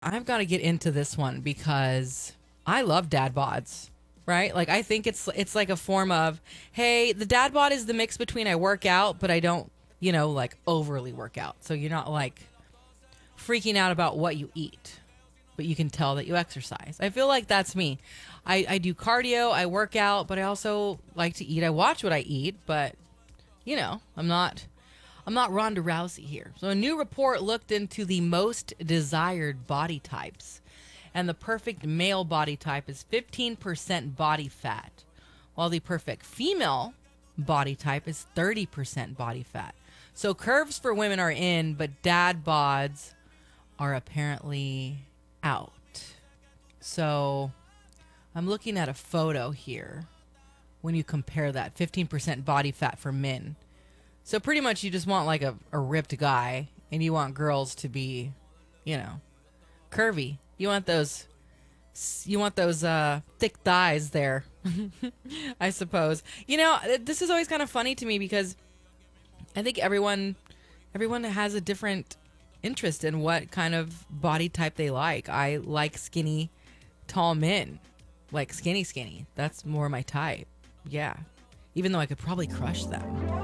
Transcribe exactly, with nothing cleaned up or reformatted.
I've got to get into this one because I love dad bods, right? Like I think it's it's like a form of, hey, the dad bod is the mix between I work out, but I don't, you know, like overly work out. So you're not like freaking out about what you eat, but you can tell that you exercise. I feel like that's me. I, I do cardio, I work out, but I also like to eat. I watch what I eat, but you know, I'm not I'm not Ronda Rousey here. So a new report looked into the most desired body types. And the perfect male body type is fifteen percent body fat, while the perfect female body type is thirty percent body fat. So curves for women are in, but dad bods are apparently out. So I'm looking at a photo here when you compare that fifteen percent body fat for men. So pretty much you just want like a, a ripped guy and you want girls to be, you know, curvy. You want those you want those uh, thick thighs there, I suppose. You know, this is always kind of funny to me because I think everyone everyone has a different interest in what kind of body type they like. I like skinny, tall men. Like skinny skinny. That's more my type. Yeah. Even though I could probably crush them.